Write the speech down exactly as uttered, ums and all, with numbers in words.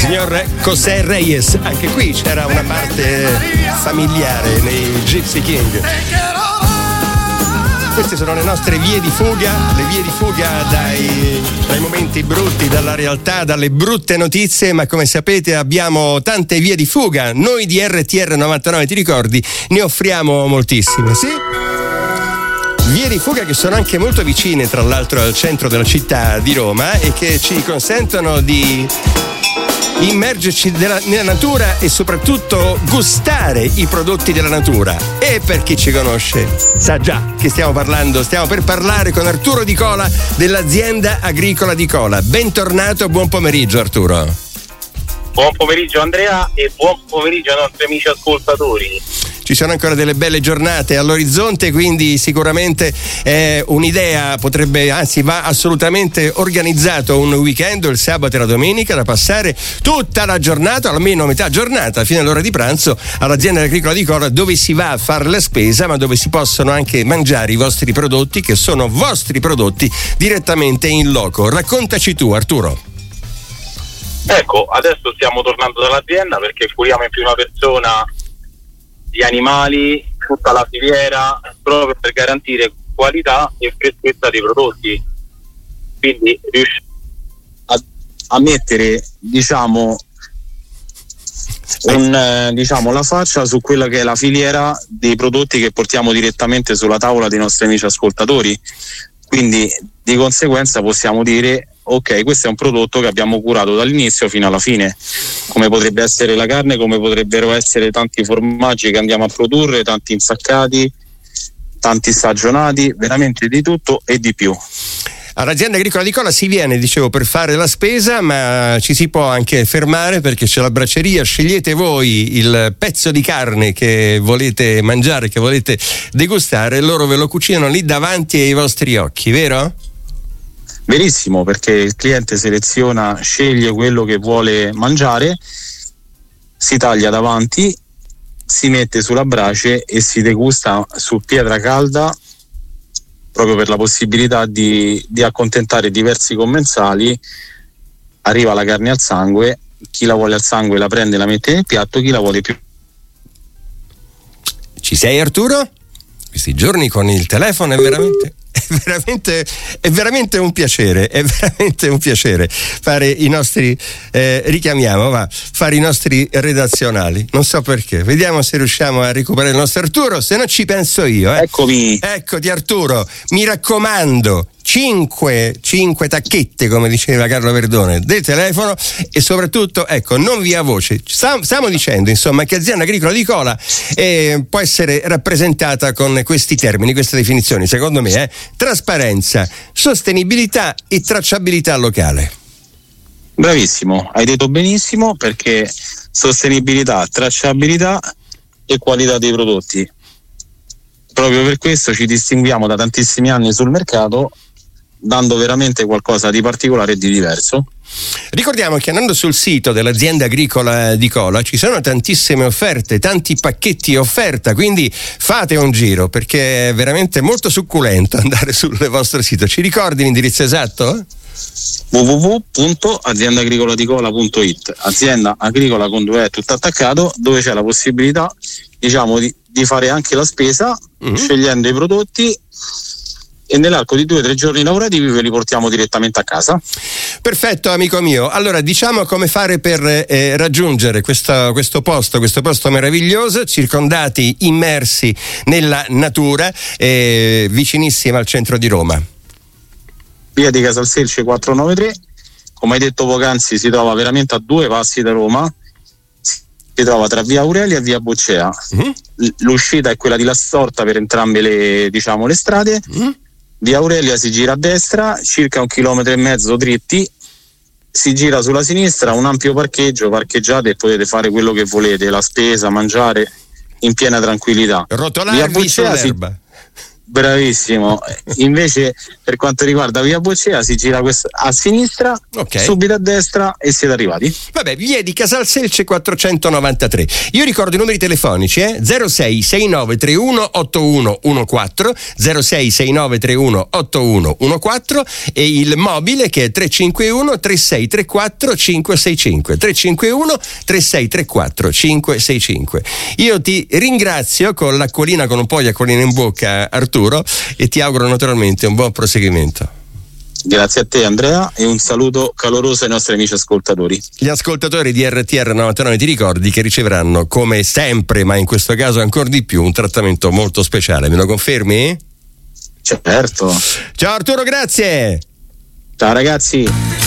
Signor José Reyes, anche qui c'era una parte familiare nei Gypsy King. Queste sono le nostre vie di fuga, le vie di fuga dai, dai momenti brutti, dalla realtà, dalle brutte notizie, ma come sapete abbiamo tante vie di fuga. Noi di R T R novantanove, ti ricordi, ne offriamo moltissime, sì? Vie di fuga che sono anche molto vicine, tra l'altro, al centro della città di Roma e che ci consentono di immergerci della, nella natura e soprattutto gustare i prodotti della natura. E per chi ci conosce sa già che stiamo parlando, stiamo per parlare con Arturo Di Cola dell'azienda agricola Di Cola. Bentornato, buon pomeriggio Arturo. Buon pomeriggio Andrea e buon pomeriggio ai nostri amici ascoltatori. Ci sono ancora delle belle giornate all'orizzonte, quindi sicuramente è un'idea, potrebbe, anzi va assolutamente organizzato un weekend, il sabato e la domenica, da passare tutta la giornata, almeno metà giornata, fino all'ora di pranzo, all'azienda agricola Di Cola, dove si va a fare la spesa, ma dove si possono anche mangiare i vostri prodotti, che sono vostri prodotti, direttamente in loco. Raccontaci tu, Arturo. Ecco, adesso stiamo tornando dall'azienda perché curiamo in prima persona gli animali, tutta la filiera, proprio per garantire qualità e freschezza dei prodotti. Quindi riuscire a, a mettere, diciamo, un, eh, diciamo, la faccia su quella che è la filiera dei prodotti che portiamo direttamente sulla tavola dei nostri amici ascoltatori. Quindi di conseguenza possiamo dire: ok, questo è un prodotto che abbiamo curato dall'inizio fino alla fine, come potrebbe essere la carne, come potrebbero essere tanti formaggi che andiamo a produrre, tanti insaccati, tanti stagionati, veramente di tutto e di più. All'azienda agricola Di Cola si viene, dicevo, per fare la spesa, ma ci si può anche fermare perché c'è la bracceria, scegliete voi il pezzo di carne che volete mangiare, che volete degustare, e loro ve lo cucinano lì davanti ai vostri occhi, vero? Verissimo, perché il cliente seleziona, sceglie quello che vuole mangiare, si taglia davanti, si mette sulla brace e si degusta su pietra calda, proprio per la possibilità di, di accontentare diversi commensali. Arriva la carne al sangue, chi la vuole al sangue la prende e la mette nel piatto, chi la vuole più. Ci sei, Arturo? Questi giorni con il telefono è veramente... È veramente, è veramente un piacere, è veramente un piacere fare i nostri, eh, richiamiamo, va, fare i nostri redazionali. Non so perché, vediamo se riusciamo a recuperare il nostro Arturo, se no ci penso io. Eh. Eccomi. Eccoti Arturo, mi raccomando, cinque, cinque tacchette, come diceva Carlo Verdone, del telefono, e soprattutto, ecco, non via voce. Stiamo dicendo, insomma, che azienda agricola Di Cola eh, può essere rappresentata con questi termini, queste definizioni, secondo me, eh, trasparenza, sostenibilità e tracciabilità locale. Bravissimo, hai detto benissimo, perché sostenibilità, tracciabilità e qualità dei prodotti. Proprio per questo ci distinguiamo da tantissimi anni sul mercato, dando veramente qualcosa di particolare e di diverso. Ricordiamo che andando sul sito dell'azienda agricola Di Cola ci sono tantissime offerte, tanti pacchetti offerta, quindi fate un giro perché è veramente molto succulento andare sul vostro sito. Ci ricordi l'indirizzo esatto? w w w punto azienda agricola di cola punto i t, azienda agricola con due è tutto attaccato, dove c'è la possibilità, diciamo, di, di fare anche la spesa, mm-hmm. scegliendo i prodotti, e nell'arco di due o tre giorni lavorativi ve li portiamo direttamente a casa. Perfetto, amico mio. Allora, diciamo come fare per eh, raggiungere questo, questo posto, questo posto meraviglioso, circondati, immersi nella natura, eh, vicinissima al centro di Roma. Via di Casalselce quattrocentonovantatré, come hai detto poc'anzi, si trova veramente a due passi da Roma, si trova tra via Aurelia e via Boccea. Mm-hmm. L'uscita è quella di La Storta per entrambe le, diciamo, le strade. Mm-hmm. Via Aurelia si gira a destra, circa un chilometro e mezzo dritti, si gira sulla sinistra, un ampio parcheggio, parcheggiate e potete fare quello che volete, la spesa, mangiare in piena tranquillità. Rotolarvi sull'erba. Bravissimo. Invece per quanto riguarda via Boccea si gira quest- a sinistra, okay. subito a destra e siete arrivati. Vabbè, via di Casalselce quattrocentonovantatré. Io ricordo i numeri telefonici, eh? zero sei sei nove tre uno otto uno uno quattro, zero sei sei nove tre uno otto uno uno quattro e il mobile che è tre cinque uno tre sei tre quattro cinque sei cinque, tre cinque uno tre sei tre quattro cinque sei cinque. Io ti ringrazio con l'acquolina, con un po' di acquolina in bocca, Arturo, e ti auguro naturalmente un buon proseguimento. Grazie a te Andrea e un saluto caloroso ai nostri amici ascoltatori. Gli ascoltatori di R T R novantanove ti ricordi che riceveranno come sempre, ma in questo caso ancora di più, un trattamento molto speciale, me lo confermi? Certo. Ciao Arturo, grazie. Ciao ragazzi.